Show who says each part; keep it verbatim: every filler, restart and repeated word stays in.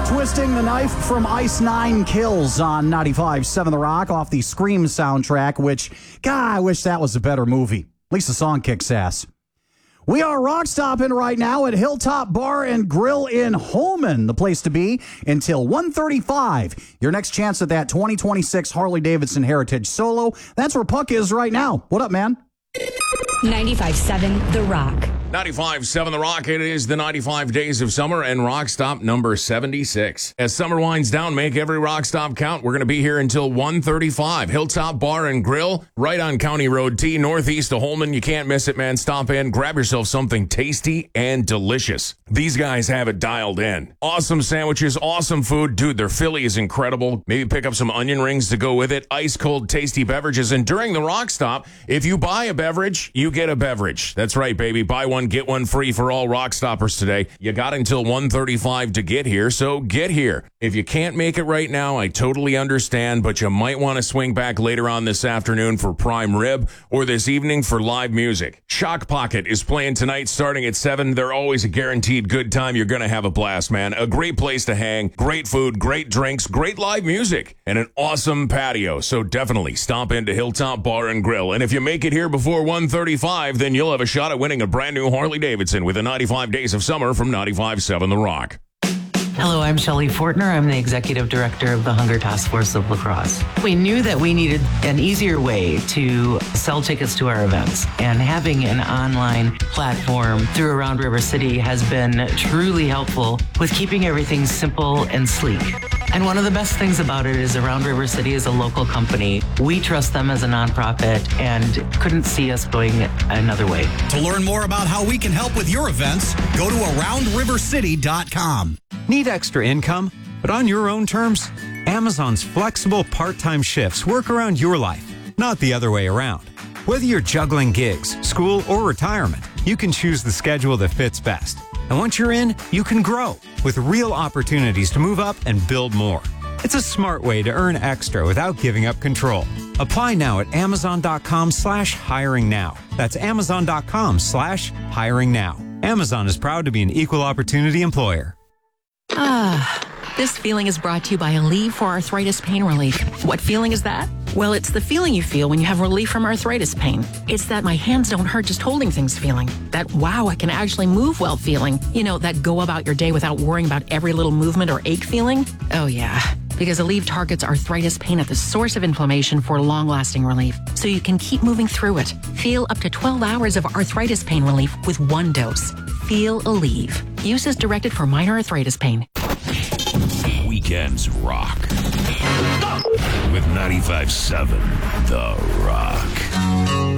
Speaker 1: Twisting the Knife from Ice Nine Kills on ninety-five point seven The Rock off the Scream soundtrack, which, God, I wish that was a better movie. At least the song kicks ass. We are rock stopping right now at Hilltop Bar and Grill in Holmen, the place to be, until one thirty-five. Your next chance at that twenty twenty-six Harley-Davidson Heritage Solo. That's where Puck is right now. What up, man?
Speaker 2: ninety-five point seven The Rock.
Speaker 3: ninety-five point seven The Rock. It is the ninety-five Days of Summer and Rock Stop number seventy-six. As summer winds down, make every Rock Stop count. We're going to be here until one thirty-five. Hilltop Bar and Grill, right on County Road T, northeast of Holmen. You can't miss it, man. Stop in, grab yourself something tasty and delicious. These guys have it dialed in. Awesome sandwiches, awesome food. Dude, their Philly is incredible. Maybe pick up some onion rings to go with it. Ice cold, tasty beverages. And during the Rock Stop, if you buy a beverage, you get a beverage. That's right, baby. Buy one, get one free for all Rock Stoppers today. You got until one thirty-five to get here, so get here. If you can't make it right now, I totally understand, but you might want to swing back later on this afternoon for prime rib or this evening for live music. Shock Pocket is playing tonight starting at seven. They're always a guaranteed good time. You're going to have a blast, man. A great place to hang, great food, great drinks, great live music, and an awesome patio. So definitely stop into Hilltop Bar and Grill. And if you make it here before one thirty-five, then you'll have a shot at winning a brand new Harley-Davidson with the ninety-five Days of Summer from ninety-five point seven The Rock.
Speaker 4: Hello, I'm Shelley Fortner. I'm the Executive Director of the Hunger Task Force of La Crosse. We knew that we needed an easier way to sell tickets to our events, and having an online platform through Around River City has been truly helpful with keeping everything simple and sleek. And one of the best things about it is Around River City is a local company. We trust them as a nonprofit and couldn't see us going another way.
Speaker 5: To learn more about how we can help with your events, go to around river city dot com.
Speaker 6: Need extra income, but on your own terms? Amazon's flexible part-time shifts work around your life, not the other way around. Whether you're juggling gigs, school, or retirement, you can choose the schedule that fits best. And once you're in, you can grow with real opportunities to move up and build more. It's a smart way to earn extra without giving up control. Apply now at amazon.com slash hiring now. That's amazon.com slash hiring now. Amazon is proud to be an equal opportunity employer.
Speaker 7: Ah, this feeling is brought to you by Aleve for Arthritis Pain Relief. What feeling is that? Well, it's the feeling you feel when you have relief from arthritis pain. It's that my hands don't hurt just holding things feeling. That, wow, I can actually move well feeling. You know, that go about your day without worrying about every little movement or ache feeling. Oh, yeah. Because Aleve targets arthritis pain at the source of inflammation for long-lasting relief, so you can keep moving through it. Feel up to twelve hours of arthritis pain relief with one dose. Feel Aleve. Use as directed for minor arthritis pain.
Speaker 8: Weekends rock. With ninety-five point seven The Rock.